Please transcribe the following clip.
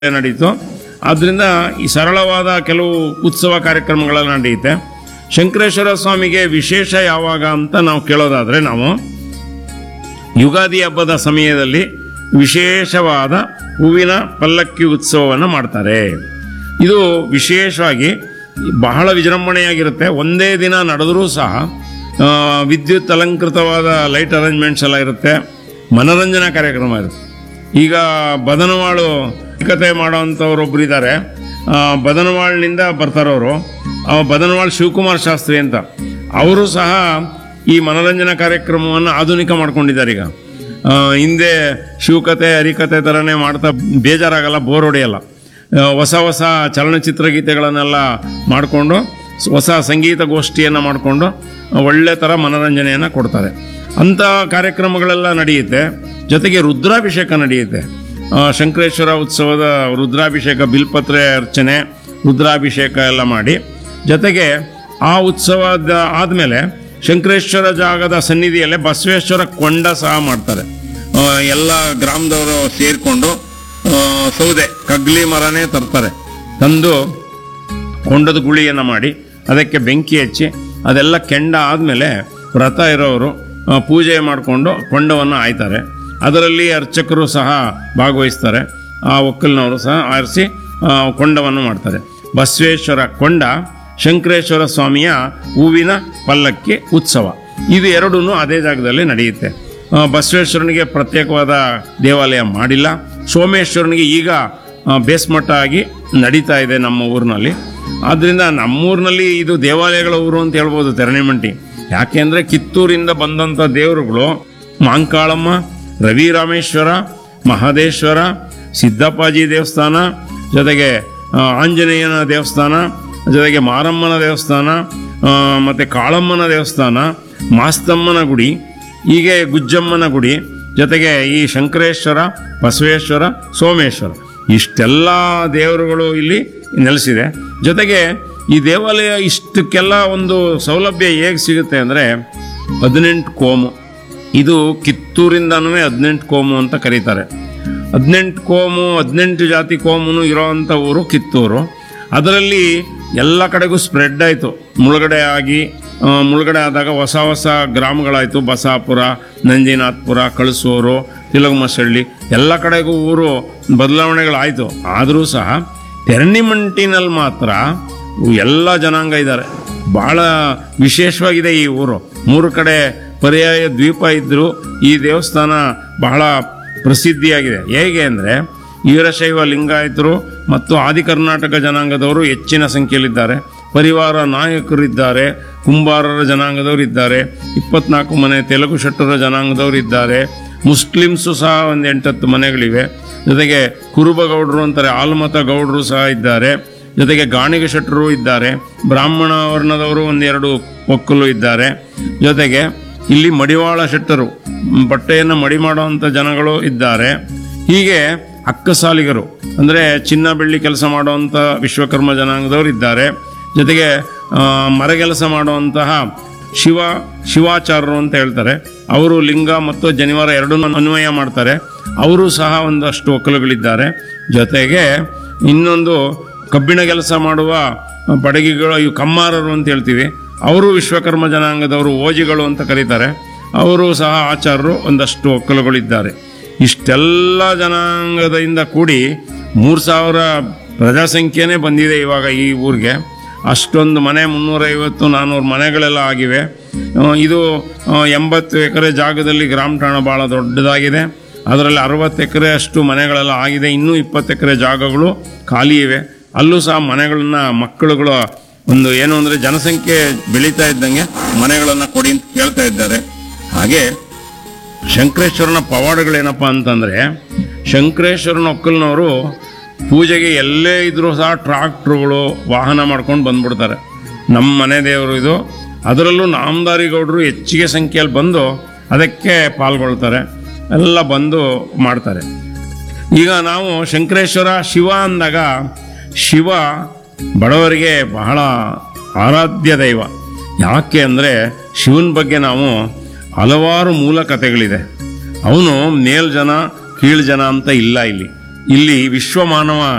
ನಡೀತು. ಆದ್ದರಿಂದ ಈ ಸರಳವಾದ ಕೆಲವು ಉತ್ಸವ ಕಾರ್ಯಕ್ರಮಗಳೆಲ್ಲ ನಡೆಯುತ್ತೆ. ಶಂಕರೇಶ್ವರ ಸ್ವಾಮಿಗೆ ವಿಶೇಷ ಯಾವಾಗ ಅಂತ ನಾವು ಕೇಳೋದಾದರೆ, ನಾವು ಯುಗಾದಿ ಹಬ್ಬದ ಸಮಯದಲ್ಲಿ ವಿಶೇಷವಾದ ಹೂವಿನ ಪಲ್ಲಕ್ಕಿ ಉತ್ಸವವನ್ನು ಮಾಡ್ತಾರೆ. ಇದು ವಿಶೇಷವಾಗಿ ಬಹಳ ವಿಜೃಂಭಣೆಯಾಗಿರುತ್ತೆ. ಒಂದೇ ದಿನ ನಡೆದರೂ ಸಹ ವಿದ್ಯುತ್ ಅಲಂಕೃತವಾದ ಲೈಟ್ ಅರೇಂಜ್ಮೆಂಟ್ಸ್ ಎಲ್ಲ ಇರುತ್ತೆ, ಮನೋರಂಜನಾ ಕಾರ್ಯಕ್ರಮ ಇರುತ್ತೆ. ಈಗ ಬದನವಾಳು ಕತೆ ಮಾಡೋವಂಥವ್ರೊಬ್ರು ಇದ್ದಾರೆ, ಬದನವಾಳಿನಿಂದ ಬರ್ತಾರವರು, ಬದನವಾಳ್ ಶಿವಕುಮಾರ್ ಶಾಸ್ತ್ರಿ ಅಂತ. ಅವರು ಸಹ ಈ ಮನೋರಂಜನಾ ಕಾರ್ಯಕ್ರಮವನ್ನು ಆಧುನಿಕ ಮಾಡ್ಕೊಂಡಿದ್ದಾರೆ. ಈಗ ಹಿಂದೆ ಶಿವಕತೆ ಹರಿಕತೆ ಥರನೇ ಮಾಡ್ತಾ ಬೇಜಾರಾಗಲ್ಲ, ಬೋರ್ ಹೊಡೆಯಲ್ಲ. ಹೊಸ ಹೊಸ ಚಲನಚಿತ್ರ ಗೀತೆಗಳನ್ನೆಲ್ಲ ಮಾಡಿಕೊಂಡು ಹೊಸ ಸಂಗೀತ ಗೋಷ್ಠಿಯನ್ನು ಮಾಡಿಕೊಂಡು ಒಳ್ಳೆ ಥರ ಮನೋರಂಜನೆಯನ್ನು ಕೊಡ್ತಾರೆ. ಅಂಥ ಕಾರ್ಯಕ್ರಮಗಳೆಲ್ಲ ನಡೆಯುತ್ತೆ. ಜೊತೆಗೆ ರುದ್ರಾಭಿಷೇಕ ನಡೆಯುತ್ತೆ. ಶಂಕರೇಶ್ವರ ಉತ್ಸವದ ರುದ್ರಾಭಿಷೇಕ, ಬಿಲ್ಪತ್ರೆ ಅರ್ಚನೆ, ರುದ್ರಾಭಿಷೇಕ ಎಲ್ಲ ಮಾಡಿ, ಜೊತೆಗೆ ಆ ಉತ್ಸವದ ಆದಮೇಲೆ ಶಂಕರೇಶ್ವರ ಜಾಗದ ಸನ್ನಿಧಿಯಲ್ಲೇ ಬಸವೇಶ್ವರ ಕೊಂಡ ಸಹ ಮಾಡ್ತಾರೆ. ಎಲ್ಲ ಗ್ರಾಮದವರು ಸೇರಿಕೊಂಡು ಸೌದೆ ಕಗ್ಲಿ ಮರನೇ ತರ್ತಾರೆ. ತಂದು ಕೊಂಡದ ಗುಳಿಯನ್ನು ಮಾಡಿ ಅದಕ್ಕೆ ಬೆಂಕಿ ಹಚ್ಚಿ ಅದೆಲ್ಲ ಕೆಂಡ ಆದಮೇಲೆ ವ್ರತ ಇರೋರು ಪೂಜೆ ಮಾಡಿಕೊಂಡು ಕೊಂಡವನ್ನು ಆಯ್ತಾರೆ. ಅದರಲ್ಲಿ ಅರ್ಚಕರು ಸಹ ಭಾಗವಹಿಸ್ತಾರೆ. ಆ ಒಕ್ಕಲಿನವರು ಸಹ ಆರಿಸಿ ಕೊಂಡವನ್ನು ಮಾಡ್ತಾರೆ. ಬಸವೇಶ್ವರ ಕೊಂಡ, ಶಂಕರೇಶ್ವರ ಸ್ವಾಮಿಯ ಹೂವಿನ ಪಲ್ಲಕ್ಕಿ ಉತ್ಸವ, ಇದು ಎರಡೂ ಅದೇ ಜಾಗದಲ್ಲಿ ನಡೆಯುತ್ತೆ. ಬಸವೇಶ್ವರನಿಗೆ ಪ್ರತ್ಯೇಕವಾದ ದೇವಾಲಯ ಮಾಡಿಲ್ಲ. ಸೋಮೇಶ್ವರನಿಗೆ ಈಗ ಬೇಸ್ಮಟ್ಟ ಆಗಿ ನಡೀತಾ ಇದೆ ನಮ್ಮ ಊರಿನಲ್ಲಿ. ಆದ್ದರಿಂದ ನಮ್ಮೂರಿನಲ್ಲಿ ಇದು ದೇವಾಲಯಗಳ ಊರು ಅಂತ ಹೇಳ್ಬೋದು ತೆರಣಿಮಂಟಿ. ಯಾಕೆಂದರೆ ಕಿತ್ತೂರಿಂದ ಬಂದಂಥ ದೇವರುಗಳು ಮಾಂಕಾಳಮ್ಮ, ರವಿರಾಮೇಶ್ವರ, ಮಹದೇಶ್ವರ, ಸಿದ್ದಪ್ಪಾಜಿ ದೇವಸ್ಥಾನ, ಜೊತೆಗೆ ಆಂಜನೇಯನ ದೇವಸ್ಥಾನ, ಜೊತೆಗೆ ಮಾರಮ್ಮನ ದೇವಸ್ಥಾನ, ಮತ್ತು ಕಾಳಮ್ಮನ ದೇವಸ್ಥಾನ, ಮಾಸ್ತಮ್ಮನ ಗುಡಿ, ಹೀಗೆ ಗುಜ್ಜಮ್ಮನ ಗುಡಿ, ಜೊತೆಗೆ ಈ ಶಂಕರೇಶ್ವರ, ಬಸವೇಶ್ವರ, ಸೋಮೇಶ್ವರ, ಇಷ್ಟೆಲ್ಲ ದೇವರುಗಳು ಇಲ್ಲಿ ನೆಲೆಸಿದೆ. ಜೊತೆಗೆ ಈ ದೇವಾಲಯ ಇಷ್ಟಕ್ಕೆಲ್ಲ ಒಂದು ಸೌಲಭ್ಯ ಹೇಗೆ ಸಿಗುತ್ತೆ ಅಂದರೆ 18 ಕೋಮು. ಇದು ಕಿತ್ತೂರಿಂದನೂ 18 ಕೋಮು ಅಂತ ಕರೀತಾರೆ. 18 ಕೋಮು, 18 ಜಾತಿ ಕೋಮು ಇರೋವಂಥ ಊರು ಕಿತ್ತೂರು. ಅದರಲ್ಲಿ ಎಲ್ಲ ಕಡೆಗೂ ಸ್ಪ್ರೆಡ್ ಆಯಿತು. ಮುಳುಗಡೆ ಆದಾಗ ಹೊಸ ಹೊಸ ಗ್ರಾಮಗಳಾಯಿತು. ಬಸಾಪುರ, ನಂಜಿನಾಥ್ಪುರ, ಕಳಸೂರು, ತಿಲಗಮಸಳ್ಳಿ, ಎಲ್ಲ ಕಡೆಗೂ ಊರು ಬದಲಾವಣೆಗಳಾಯಿತು. ಆದರೂ ಸಹ ತೆರಣಿಮಂಟಿನಲ್ಲಿ ಮಾತ್ರ ಎಲ್ಲ ಜನಾಂಗ ಇದ್ದಾರೆ. ಭಾಳ ವಿಶೇಷವಾಗಿದೆ ಈ ಊರು. 3 ಕಡೆ ಪರ್ಯಾಯ ದ್ವೀಪ ಇದ್ದರೂ ಈ ದೇವಸ್ಥಾನ ಬಹಳ ಪ್ರಸಿದ್ಧಿಯಾಗಿದೆ. ಹೇಗೆ ಅಂದರೆ ವೀರಶೈವ ಲಿಂಗಾಯತರು ಮತ್ತು ಆದಿ ಕರ್ನಾಟಕ ಜನಾಂಗದವರು ಹೆಚ್ಚಿನ ಸಂಖ್ಯೆಯಲ್ಲಿದ್ದಾರೆ. ಪರಿವಾರ ನಾಯಕರಿದ್ದಾರೆ, ಕುಂಬಾರರ ಜನಾಂಗದವರು ಇದ್ದಾರೆ, 24 ಮನೆ ತೆಲುಗು ಶೆಟ್ಟರ ಜನಾಂಗದವರು ಇದ್ದಾರೆ, ಮುಸ್ಲಿಮ್ಸು ಸಹ ಒಂದು 8-10 ಮನೆಗಳಿವೆ. ಜೊತೆಗೆ ಕುರುಬಗೌಡರು ಅಂತಾರೆ, ಆಲ್ಮತ ಗೌಡರು ಸಹ ಇದ್ದಾರೆ. ಜೊತೆಗೆ ಗಾಣಿಗ ಶೆಟ್ಟರು ಇದ್ದಾರೆ, ಬ್ರಾಹ್ಮಣ ವರ್ಣದವರು 1-2 ಒಕ್ಕಲು ಇದ್ದಾರೆ. ಜೊತೆಗೆ ಇಲ್ಲಿ ಮಡಿವಾಳ ಶೆಟ್ಟರು, ಬಟ್ಟೆಯನ್ನು ಮಡಿ ಮಾಡುವಂಥ ಜನಗಳು ಇದ್ದಾರೆ. ಹೀಗೆ ಅಕ್ಕಸಾಲಿಗರು ಅಂದರೆ ಚಿನ್ನ ಬೆಳ್ಳಿ ಕೆಲಸ ಮಾಡುವಂಥ ವಿಶ್ವಕರ್ಮ ಜನಾಂಗದವರು ಇದ್ದಾರೆ. ಜೊತೆಗೆ ಮರಗೆಲಸ ಮಾಡುವಂತಹ ಶಿವಾಚಾರ್ಯರು ಅಂತ ಹೇಳ್ತಾರೆ, ಅವರು ಲಿಂಗ ಮತ್ತು ಜನಿವಾರ ಎರಡನ್ನೂ ಅನ್ವಯ ಮಾಡ್ತಾರೆ. ಅವರು ಸಹ ಒಂದಷ್ಟು ಒಕ್ಕಲುಗಳಿದ್ದಾರೆ. ಜೊತೆಗೆ ಇನ್ನೊಂದು ಕಬ್ಬಿಣ ಕೆಲಸ ಮಾಡುವ ಬಡಗಿಗಳು, ಇವು ಕಮ್ಮಾರರು ಅಂತ ಹೇಳ್ತೀವಿ, ಅವರು ವಿಶ್ವಕರ್ಮ ಜನಾಂಗದವರು, ಓಜಿಗಳು ಅಂತ ಕರೀತಾರೆ, ಅವರು ಸಹ ಆಚಾರ್ಯರು, ಒಂದಷ್ಟು ಒಕ್ಕಲುಗಳಿದ್ದಾರೆ. ಇಷ್ಟೆಲ್ಲ ಜನಾಂಗದಿಂದ ಕೂಡಿ 3000 ಪ್ರಜಾಸಂಖ್ಯೆನೇ ಬಂದಿದೆ ಇವಾಗ ಈ ಊರಿಗೆ. ಅಷ್ಟೊಂದು ಮನೆ 350-400 ಮನೆಗಳೆಲ್ಲ ಆಗಿವೆ. ಇದು 80 ಎಕರೆ ಜಾಗದಲ್ಲಿ ಗ್ರಾಮ ಠಾಣ ಭಾಳ ದೊಡ್ಡದಾಗಿದೆ. ಅದರಲ್ಲಿ 60 ಎಕರೆ ಅಷ್ಟು ಮನೆಗಳೆಲ್ಲ ಆಗಿದೆ. ಇನ್ನೂ 20 ಎಕರೆ ಜಾಗಗಳು ಖಾಲಿ ಇವೆ. ಅಲ್ಲೂ ಸಹ ಮನೆಗಳನ್ನ ಮಕ್ಕಳುಗಳು ಒಂದು ಏನು ಅಂದರೆ ಜನಸಂಖ್ಯೆ ಬೆಳೀತಾ ಇದ್ದಂಗೆ ಮನೆಗಳನ್ನು ಕೊಡಿ ಅಂತ ಕೇಳ್ತಾ ಇದ್ದಾರೆ. ಹಾಗೆ ಶಂಕರೇಶ್ವರನ ಪವಾಡಗಳೇನಪ್ಪ ಅಂತಂದರೆ, ಶಂಕರೇಶ್ವರನ ಒಕ್ಕಲಿನವರು ಪೂಜೆಗೆ ಎಲ್ಲೇ ಇದ್ರೂ ಸಹ ಟ್ರಾಕ್ಟ್ರುಗಳು ವಾಹನ ಮಾಡ್ಕೊಂಡು ಬಂದ್ಬಿಡ್ತಾರೆ. ನಮ್ಮ ಮನೆ ದೇವರು ಇದು. ಅದರಲ್ಲೂ ನಾಮದಾರಿ ಗೌಡರು ಹೆಚ್ಚಿಗೆ ಸಂಖ್ಯೆಯಲ್ಲಿ ಬಂದು ಅದಕ್ಕೆ ಪಾಲ್ಗೊಳ್ತಾರೆ, ಎಲ್ಲ ಬಂದು ಮಾಡ್ತಾರೆ. ಈಗ ನಾವು ಶಂಕರೇಶ್ವರ ಶಿವ ಅಂದಾಗ, ಶಿವ ಬಡವರಿಗೆ ಬಹಳ ಆರಾಧ್ಯ ದೈವ. ಯಾಕೆ ಅಂದರೆ ಶಿವನ ಬಗ್ಗೆ ನಾವು ಹಲವಾರು ಮೂಲ ಕಥೆಗಳಿದೆ. ಅವನು ಮೇಲ್ ಜನ ಕೀಳು ಜನ ಅಂತ ಇಲ್ಲ. ಇಲ್ಲಿ ಇಲ್ಲಿ ವಿಶ್ವ ಮಾನವ